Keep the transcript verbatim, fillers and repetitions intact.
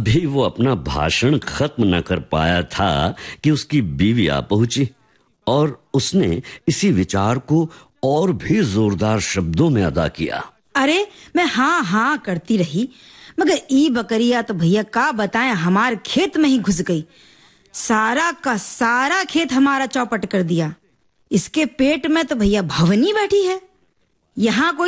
अभी वो अपना भाषण खत्म न कर पाया था कि उसकी बीवी आ पहुंची और उसने इसी विचार को और भी जोरदार शब्दों में अदा किया। अरे मैं हाँ हाँ करती रही, मगर ई बकरिया तो भैया का बताएं हमारे खेत में ही घुस गई। सारा का सारा खेत हमारा चौपट कर दिया। इसके पेट में तो भैया भवनी बैठी है। यहाँ कोई